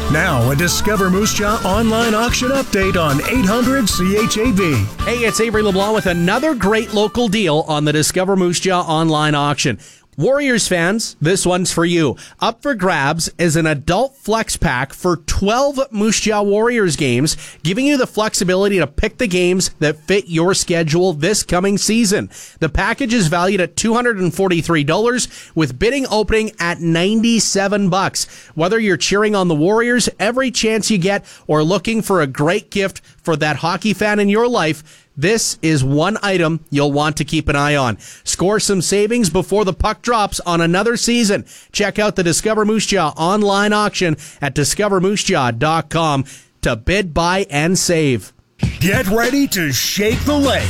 Now, a Discover Moose Jaw online auction update on 800 CHAB. Hey, it's Avery LeBlanc with another great local deal on the Discover Moose Jaw online auction. Warriors fans, this one's for you. Up for grabs is an adult flex pack for 12 Moose Jaw Warriors games, giving you the flexibility to pick the games that fit your schedule this coming season. The package is valued at $243 with bidding opening at $97. Whether you're cheering on the Warriors every chance you get or looking for a great gift for that hockey fan in your life, this is one item you'll want to keep an eye on. Score some savings before the puck drops on another season. Check out the Discover Moose Jaw online auction at discovermoosejaw.com to bid, buy, and save. Get ready to shake the lake.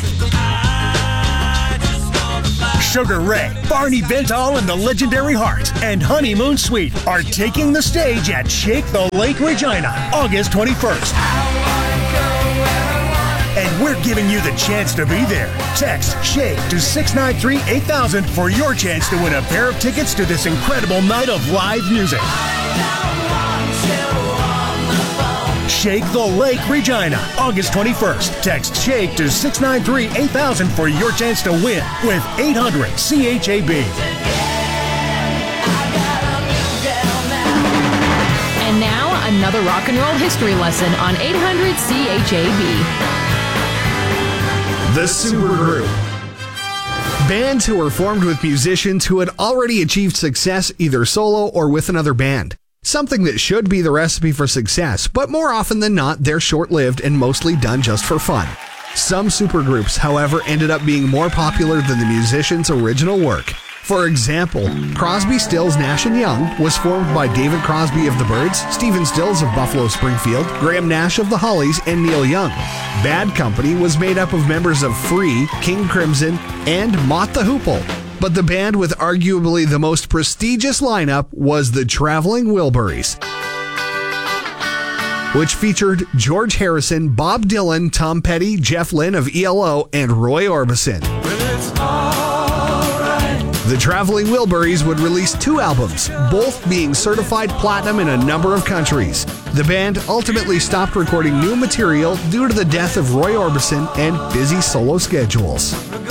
Sugar Ray, Barney Bentall and the Legendary Heart, and Honeymoon Suite are taking the stage at Shake the Lake Regina, August 21st. And we're giving you the chance to be there. Text SHAKE to 693-8000 for your chance to win a pair of tickets to this incredible night of live music. Shake the Lake Regina, August 21st. Text SHAKE to 693-8000 for your chance to win with 800 CHAB. And now, another rock and roll history lesson on 800 CHAB. The Supergroup. Bands who were formed with musicians who had already achieved success either solo or with another band. Something that should be the recipe for success, but more often than not, they're short-lived and mostly done just for fun. Some supergroups, however, ended up being more popular than the musicians' original work. For example, Crosby, Stills, Nash & Young was formed by David Crosby of the Byrds, Stephen Stills of Buffalo Springfield, Graham Nash of the Hollies, and Neil Young. Bad Company was made up of members of Free, King Crimson, and Mott the Hoople. But the band with arguably the most prestigious lineup was the Traveling Wilburys, which featured George Harrison, Bob Dylan, Tom Petty, Jeff Lynne of ELO, and Roy Orbison. The Traveling Wilburys would release 2 albums, both being certified platinum in a number of countries. The band ultimately stopped recording new material due to the death of Roy Orbison and busy solo schedules.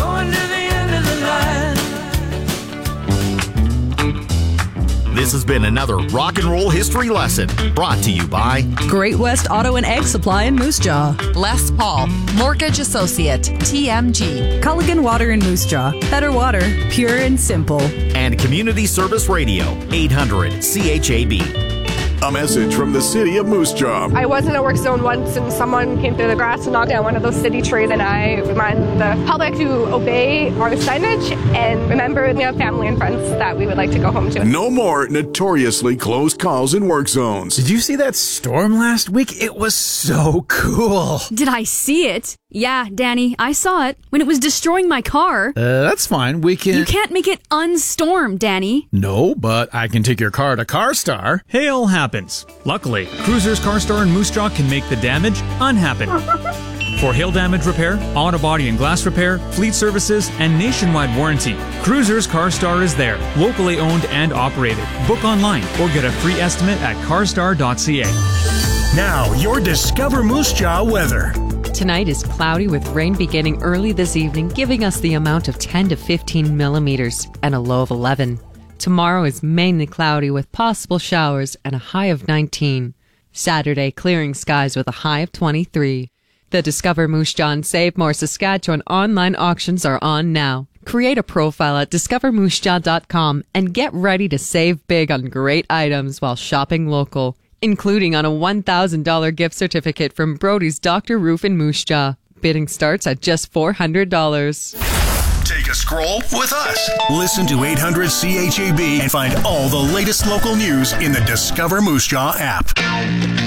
This has been another rock and roll history lesson brought to you by Great West Auto and Egg Supply in Moose Jaw, Les Paul, Mortgage Associate, TMG, Culligan Water in Moose Jaw, better water, pure and simple, and Community Service Radio, 800 CHAB. A message from the city of Moose Jaw. I was in a work zone once and someone came through the grass and knocked down one of those city trees, and I remind the public to obey our signage and remember we have family and friends that we would like to go home to. No more notoriously close calls in work zones. Did you see that storm last week? It was so cool. Did I see it? Yeah, Danny, I saw it when it was destroying my car. That's fine. We can... You can't make it unstorm, Danny. No, but I can take your car to CarStar. Hail happens. Luckily, Cruisers CarStar in Moose Jaw can make the damage unhappen. For hail damage repair, auto body and glass repair, fleet services, and nationwide warranty, Cruisers CarStar is there, locally owned and operated. Book online or get a free estimate at carstar.ca. Now, your Discover Moose Jaw weather. Tonight is cloudy with rain beginning early this evening, giving us the amount of 10 to 15 millimeters and a low of 11. Tomorrow is mainly cloudy with possible showers and a high of 19. Saturday, clearing skies with a high of 23. The Discover Moose Jaw and Save More Saskatchewan online auctions are on now. Create a profile at discovermoosejaw.com and get ready to save big on great items while shopping local, including on a $1,000 gift certificate from Brody's Dr. Roof in Moose Jaw. Bidding starts at just $400. Take a scroll with us. Listen to 800 CHAB and find all the latest local news in the Discover Moose Jaw app.